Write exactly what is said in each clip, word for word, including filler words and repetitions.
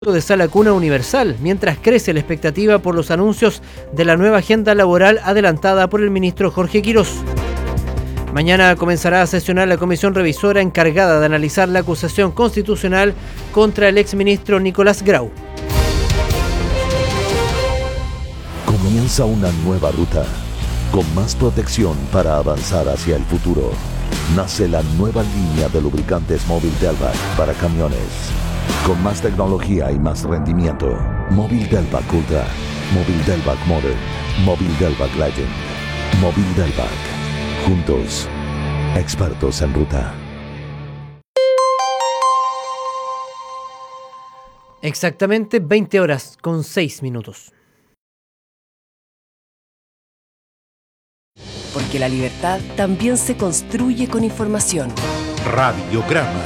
de sala cuna universal, mientras crece la expectativa por los anuncios de la nueva agenda laboral adelantada por el ministro Jorge Quirós. Mañana comenzará a sesionar la comisión revisora encargada de analizar la acusación constitucional contra el exministro Nicolás Grau. Comienza una nueva ruta, con más protección para avanzar hacia el futuro. Nace la nueva línea de lubricantes Móvil Delvac para camiones. Con más tecnología y más rendimiento. Móvil Delvac Ultra, Móvil Delvac Modern, Móvil Delvac Legend, Móvil Delvac. Juntos, expertos en ruta. Exactamente veinte horas con seis minutos. Porque la libertad también se construye con información. Radiograma.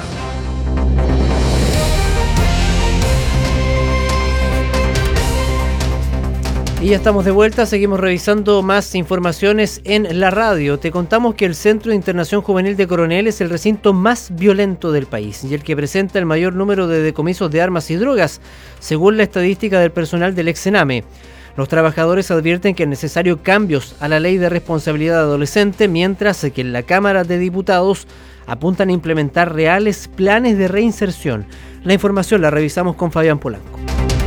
Y ya estamos de vuelta, seguimos revisando más informaciones en la radio. Te contamos que el Centro de Internación Juvenil de Coronel es el recinto más violento del país y el que presenta el mayor número de decomisos de armas y drogas, según la estadística del personal del ex-Sename. Los trabajadores advierten que es necesario cambios a la ley de responsabilidad adolescente, mientras que en la Cámara de Diputados apuntan a implementar reales planes de reinserción. La información la revisamos con Fabián Polanco.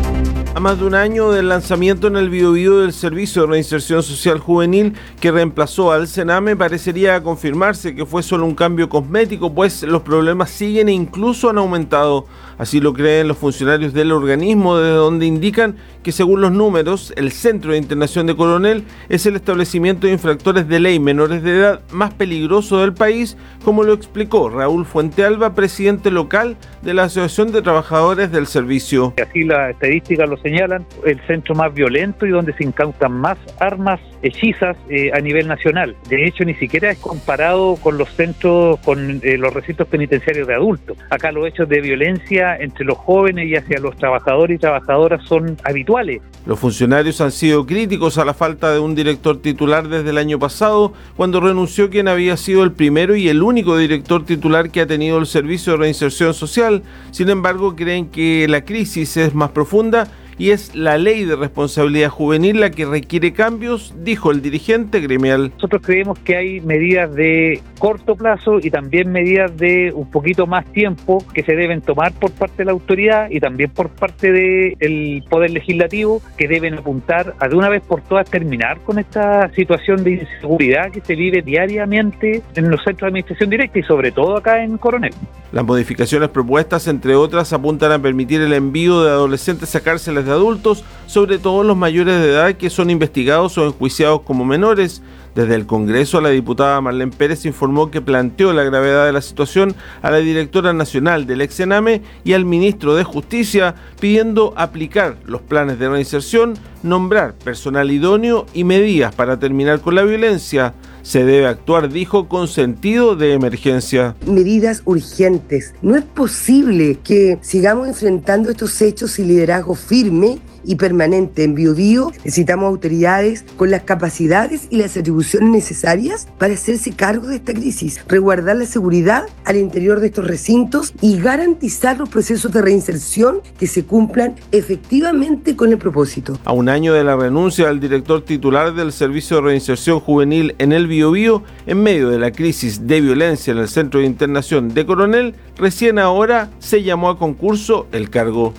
A más de un año del lanzamiento en el Biobío del Servicio de Reinserción Social Juvenil que reemplazó al Sename, parecería confirmarse que fue solo un cambio cosmético, pues los problemas siguen e incluso han aumentado. Así lo creen los funcionarios del organismo, desde donde indican que según los números, el Centro de Internación de Coronel es el establecimiento de infractores de ley menores de edad más peligroso del país, como lo explicó Raúl Fuentealba, presidente local de la Asociación de Trabajadores del Servicio. Así las estadísticas lo señalan, el centro más violento y donde se incautan más armas hechizas eh, a nivel nacional. De hecho, ni siquiera es comparado con los centros, con eh, los recintos penitenciarios de adultos. Acá los hechos de violencia entre los jóvenes y hacia los trabajadores y trabajadoras son habituales. Los funcionarios han sido críticos a la falta de un director titular desde el año pasado, cuando renunció quien había sido el primero y el único director titular que ha tenido el Servicio de Reinserción Social. Sin embargo, creen que la crisis es más profunda y es la ley de responsabilidad juvenil la que requiere cambios, dijo el dirigente gremial. Nosotros creemos que hay medidas de corto plazo y también medidas de un poquito más tiempo que se deben tomar por parte de la autoridad y también por parte del Poder Legislativo, que deben apuntar a de una vez por todas terminar con esta situación de inseguridad que se vive diariamente en los centros de administración directa y sobre todo acá en Coronel. Las modificaciones propuestas, entre otras, apuntan a permitir el envío de adolescentes a cárceles de adultos, sobre todo los mayores de edad que son investigados o enjuiciados como menores. Desde el Congreso, la diputada Marlene Pérez informó que planteó la gravedad de la situación a la directora nacional del ex-Sename y al ministro de Justicia, pidiendo aplicar los planes de reinserción, nombrar personal idóneo y medidas para terminar con la violencia. Se debe actuar, dijo, con sentido de emergencia. Medidas urgentes. No es posible que sigamos enfrentando estos hechos sin liderazgo firme y permanente. En Biobío necesitamos autoridades con las capacidades y las atribuciones necesarias para hacerse cargo de esta crisis, resguardar la seguridad al interior de estos recintos y garantizar los procesos de reinserción que se cumplan efectivamente con el propósito. A un año de la renuncia del director titular del Servicio de Reinserción Juvenil en el Biobío, en medio de la crisis de violencia en el Centro de Internación de Coronel, recién ahora se llamó a concurso el cargo.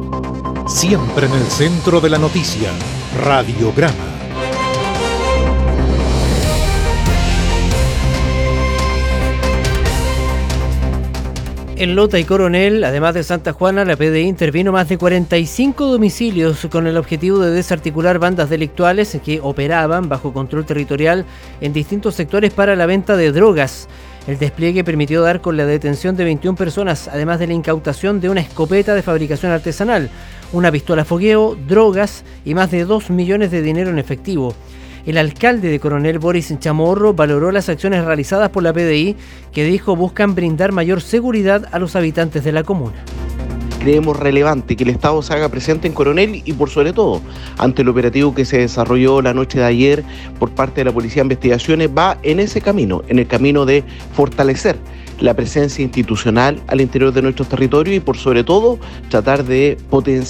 Siempre en el centro de la noticia, Radiograma. En Lota y Coronel, además de Santa Juana, la P D I intervino más de cuarenta y cinco domicilios con el objetivo de desarticular bandas delictuales que operaban bajo control territorial en distintos sectores para la venta de drogas. El despliegue permitió dar con la detención de veintiuna personas, además de la incautación de una escopeta de fabricación artesanal, una pistola fogueo, drogas y más de dos millones de dinero en efectivo. El alcalde de Coronel, Boris Chamorro, valoró las acciones realizadas por la P D I, que dijo buscan brindar mayor seguridad a los habitantes de la comuna. Creemos relevante que el Estado se haga presente en Coronel y por sobre todo, ante el operativo que se desarrolló la noche de ayer por parte de la Policía de Investigaciones, va en ese camino, en el camino de fortalecer la presencia institucional al interior de nuestros territorios y por sobre todo tratar de potenciar